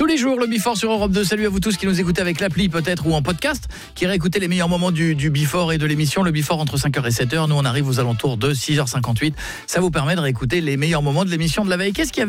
les jours, le Before sur Europe 2. Salut à vous tous qui nous écoutez avec l'appli peut-être ou en podcast, qui réécoutez les meilleurs moments du Before et de l'émission. Le Before entre 5h et 7h. Nous, on arrive aux alentours de 6h58. Ça vous permet de réécouter les meilleurs moments de l'émission de la veille. Qu'est-ce qu'il y avait